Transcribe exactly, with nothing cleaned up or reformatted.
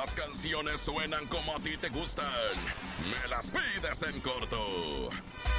las canciones suenan como a ti te gustan. Me las pides en corto.